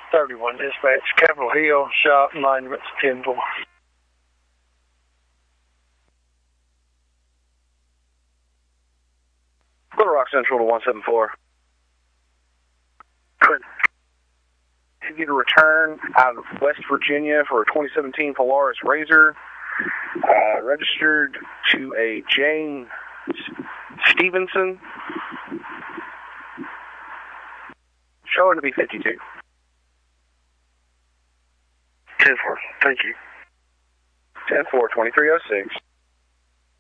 31 dispatch, Capitol Hill, shop, monuments, 10-4. Little Rock Central to 174. Good. You get a return out of West Virginia for a 2017 Polaris RZR, registered to a Jane Stevenson, showing to be 52. 10-4, thank you. 10-4, 2306.